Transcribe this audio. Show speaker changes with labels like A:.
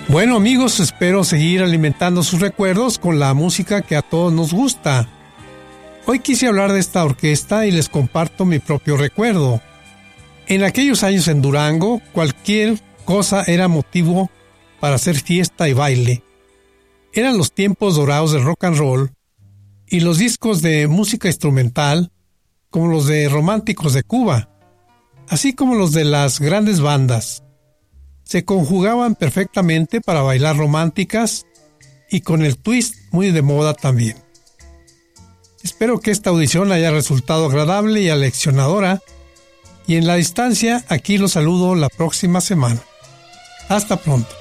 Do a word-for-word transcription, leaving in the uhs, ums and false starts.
A: Bueno amigos, espero seguir alimentando sus recuerdos con la música que a todos nos gusta. Hoy quise hablar de esta orquesta y les comparto mi propio recuerdo. En aquellos años en Durango, cualquier cosa era motivo para hacer fiesta y baile. Eran los tiempos dorados del rock and roll y los discos de música instrumental, como los de Románticos de Cuba, así como los de las grandes bandas. Se conjugaban perfectamente para bailar románticas y con el twist muy de moda también. Espero que esta audición haya resultado agradable y aleccionadora, y en la distancia aquí los saludo la próxima semana. Hasta pronto.